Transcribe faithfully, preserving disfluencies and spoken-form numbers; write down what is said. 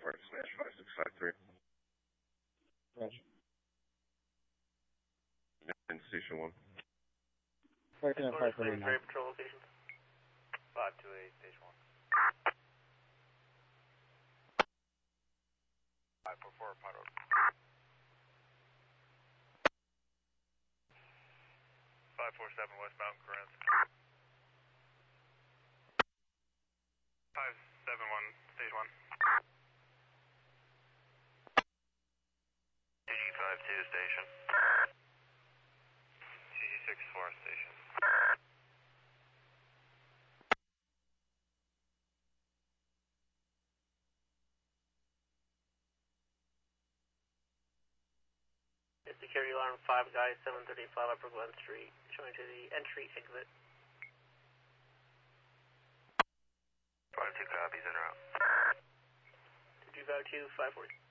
Fire Smash five six five three. Roger. And Station one. Fire ten five forty nine. Patrol location. five two eight, Station one. five four four, Pot Road. five four seven, West Mountain, Corinth. five seven one, Stage one. G G five two, Station. C G six four, Station. Security alarm five guys, seven thirty-five Upper Glen Street, showing to the entry exit. five two copies, en route. two two five two, five four.